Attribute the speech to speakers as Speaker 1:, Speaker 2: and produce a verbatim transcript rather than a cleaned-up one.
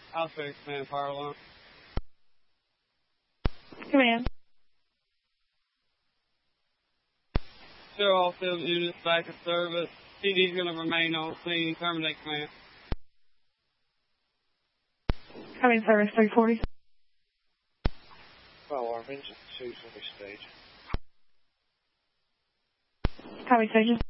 Speaker 1: I'll fix man power alarm.
Speaker 2: Command.
Speaker 1: Show all field units back in service. C D's going to remain on scene. Terminate command.
Speaker 2: Coming service three forty.
Speaker 3: Fire alarm engine two for this stage.
Speaker 2: Copy station.